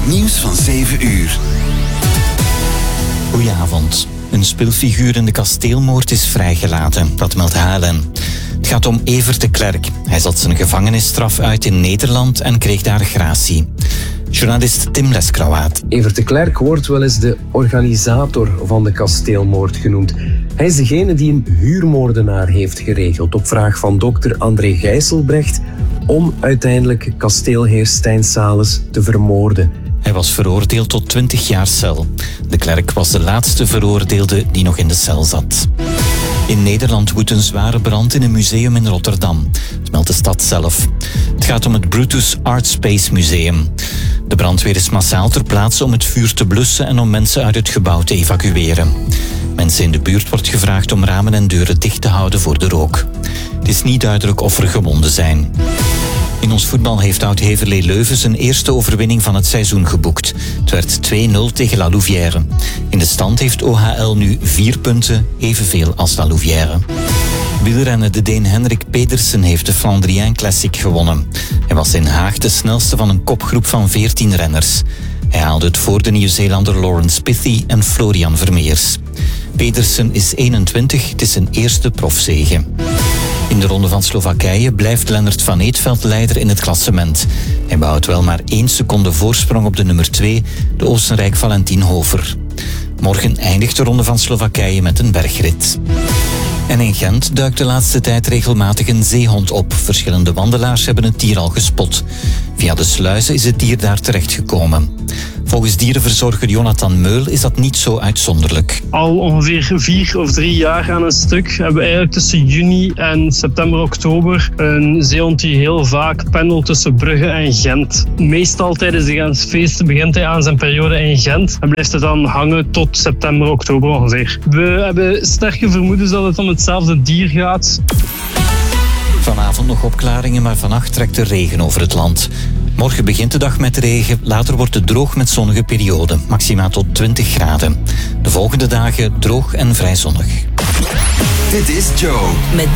Het nieuws van 7 uur. Goedenavond. Een speelfiguur in de kasteelmoord is vrijgelaten, dat meldt HLN. Het gaat om Evert de Klerk. Hij zat zijn gevangenisstraf uit in Nederland en kreeg daar gratie. Journalist Tim Leskrauwaat. Evert de Klerk wordt wel eens de organisator van de kasteelmoord genoemd. Hij is degene die een huurmoordenaar heeft geregeld op vraag van dokter André Gijsselbrecht om uiteindelijk kasteelheer Stijn Sales te vermoorden. Hij was veroordeeld tot 20 jaar cel. De Klerk was de laatste veroordeelde die nog in de cel zat. In Nederland woedt een zware brand in een museum in Rotterdam. Dat meldt de stad zelf. Het gaat om het Brutus Art Space Museum. De brandweer is massaal ter plaatse om het vuur te blussen en om mensen uit het gebouw te evacueren. Mensen in de buurt wordt gevraagd om ramen en deuren dicht te houden voor de rook. Het is niet duidelijk of er gewonden zijn. In ons voetbal heeft Oud-Heverlee Leuven zijn eerste overwinning van het seizoen geboekt. Het werd 2-0 tegen La Louvière. In de stand heeft OHL nu 4 punten, evenveel als La Louvière. Wielrennen de Deen Henrik Pedersen heeft de Flandrien Classic gewonnen. Hij was in Haag de snelste van een kopgroep van 14 renners. Hij haalde het voor de Nieuw-Zeelander Lawrence Pithy en Florian Vermeers. Pedersen is 21, het is zijn eerste profzege. In de Ronde van Slowakije blijft Lennart van Eetveld leider in het klassement. Hij behoudt wel maar 1 seconde voorsprong op de nummer 2, de Oostenrijk Valentin Hofer. Morgen eindigt de Ronde van Slowakije met een bergrit. En in Gent duikt de laatste tijd regelmatig een zeehond op. Verschillende wandelaars hebben het dier al gespot. Via de sluizen is het dier daar terechtgekomen. Volgens dierenverzorger Jonathan Meul is dat niet zo uitzonderlijk. Al ongeveer 4 of 3 jaar aan een stuk hebben we eigenlijk tussen juni en september, oktober een zeehond die heel vaak pendelt tussen Brugge en Gent. Meestal tijdens de Gentsfeesten begint hij aan zijn periode in Gent en blijft hij dan hangen tot september, oktober ongeveer. We hebben sterke vermoedens dat het om hetzelfde dier gaat. Vanavond nog opklaringen, maar vannacht trekt er regen over het land. Morgen begint de dag met regen, later wordt het droog met zonnige perioden, maximaal tot 20 graden. De volgende dagen droog en vrij zonnig. Dit is Joe.